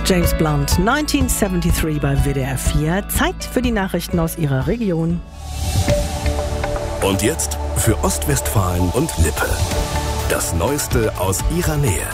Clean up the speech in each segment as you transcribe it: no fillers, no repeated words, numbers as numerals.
James Blunt, 1973 bei WDR 4. Zeit für die Nachrichten aus Ihrer Region. Und jetzt für Ostwestfalen und Lippe. Das Neueste aus Ihrer Nähe.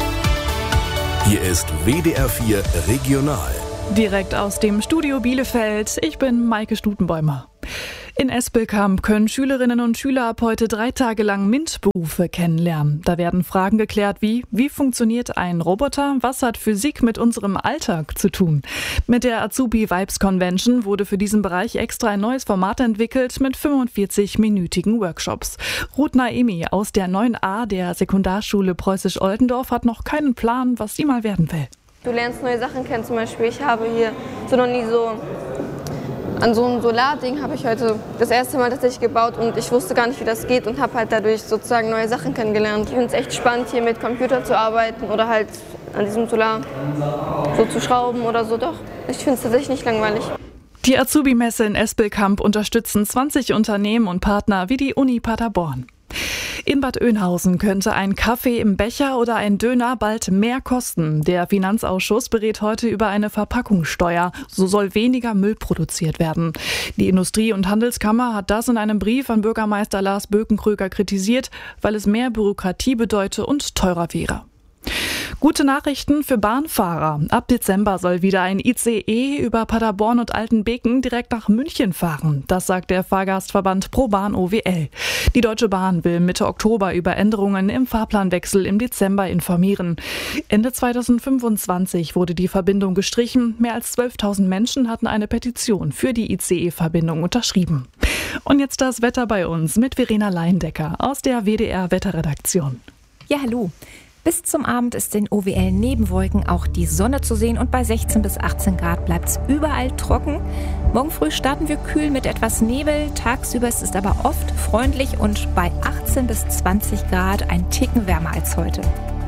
Hier ist WDR 4 Regional. Direkt aus dem Studio Bielefeld. Ich bin Maike Stutenbäumer. In Espelkamp können Schülerinnen und Schüler ab heute 3 Tage lang MINT-Berufe kennenlernen. Da werden Fragen geklärt wie funktioniert ein Roboter? Was hat Physik mit unserem Alltag zu tun? Mit der Azubi Vibes Convention wurde für diesen Bereich extra ein neues Format entwickelt mit 45-minütigen Workshops. Ruth Naemi aus der 9a der Sekundarschule Preußisch-Oldendorf hat noch keinen Plan, was sie mal werden will. Du lernst neue Sachen kennen, zum Beispiel ich habe hier noch nie so an so einem Solarding habe ich heute das erste Mal tatsächlich gebaut und ich wusste gar nicht, wie das geht und habe halt dadurch sozusagen neue Sachen kennengelernt. Ich finde es echt spannend, hier mit Computer zu arbeiten oder halt an diesem Solar so zu schrauben oder so. Doch, ich finde es tatsächlich nicht langweilig. Die Azubi-Messe in Espelkamp unterstützen 20 Unternehmen und Partner wie die Uni Paderborn. In Bad Oeynhausen könnte ein Kaffee im Becher oder ein Döner bald mehr kosten. Der Finanzausschuss berät heute über eine Verpackungssteuer. So soll weniger Müll produziert werden. Die Industrie- und Handelskammer hat das in einem Brief an Bürgermeister Lars Bökenkröger kritisiert, weil es mehr Bürokratie bedeute und teurer wäre. Gute Nachrichten für Bahnfahrer. Ab Dezember soll wieder ein ICE über Paderborn und Altenbeken direkt nach München fahren. Das sagt der Fahrgastverband ProBahn OWL. Die Deutsche Bahn will Mitte Oktober über Änderungen im Fahrplanwechsel im Dezember informieren. Ende 2025 wurde die Verbindung gestrichen. Mehr als 12.000 Menschen hatten eine Petition für die ICE-Verbindung unterschrieben. Und jetzt das Wetter bei uns mit Verena Leindecker aus der WDR-Wetterredaktion. Ja, hallo. Bis zum Abend ist in OWL neben Wolken auch die Sonne zu sehen und bei 16 bis 18 Grad bleibt es überall trocken. Morgen früh starten wir kühl mit etwas Nebel. Tagsüber ist es aber oft freundlich und bei 18 bis 20 Grad ein Ticken wärmer als heute.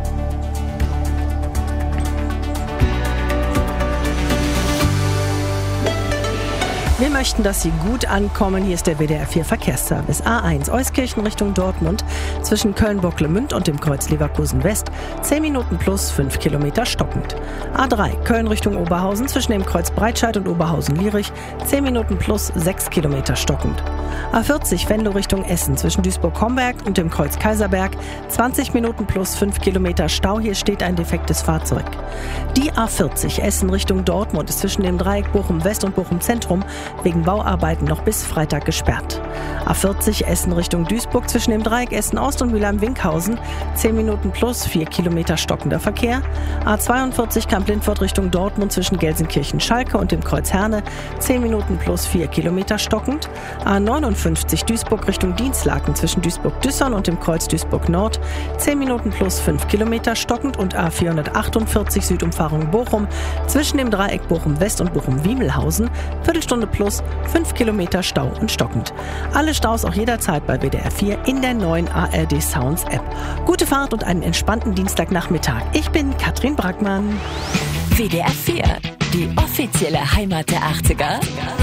Wir möchten, dass Sie gut ankommen. Hier ist der WDR 4 Verkehrsservice. A1 Euskirchen Richtung Dortmund zwischen Köln-Bocklemünd und dem Kreuz Leverkusen West 10 Minuten plus 5 Kilometer stockend. A3 Köln Richtung Oberhausen zwischen dem Kreuz Breitscheid und Oberhausen-Lierich 10 Minuten plus 6 Kilometer stockend. A40 Venlo Richtung Essen zwischen Duisburg-Homberg und dem Kreuz Kaiserberg 20 Minuten plus 5 Kilometer Stau. Hier steht ein defektes Fahrzeug. Die A40 Essen Richtung Dortmund ist zwischen dem Dreieck Bochum West und Bochum Zentrum wegen Bauarbeiten noch bis Freitag gesperrt. A40 Essen Richtung Duisburg zwischen dem Dreieck Essen Ost und Mülheim-Winkhausen 10 Minuten plus 4 Kilometer stockender Verkehr. A42 Kamp-Lindfort Richtung Dortmund zwischen Gelsenkirchen-Schalke und dem Kreuz Herne 10 Minuten plus 4 Kilometer stockend. A59 Duisburg Richtung Dienstlaken zwischen Duisburg-Düssern und dem Kreuz Duisburg-Nord 10 Minuten plus 5 Kilometer stockend und A448 Südumfahrung Bochum zwischen dem Dreieck Bochum West und Bochum-Wiemelhausen Viertelstunde plus 5 Kilometer Stau und stockend. Alle Staus auch jederzeit bei WDR 4 in der neuen ARD Sounds App. Gute Fahrt und einen entspannten Dienstagnachmittag. Ich bin Katrin Brackmann. WDR 4, die offizielle Heimat der 80er.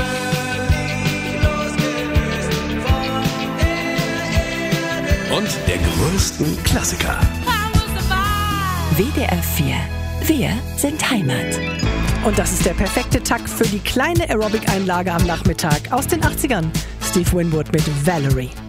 Und der größten Klassiker. WDR 4, wir sind Heimat. Und das ist der perfekte Takt für die kleine Aerobic-Einlage am Nachmittag aus den 80ern. Steve Winwood mit Valerie.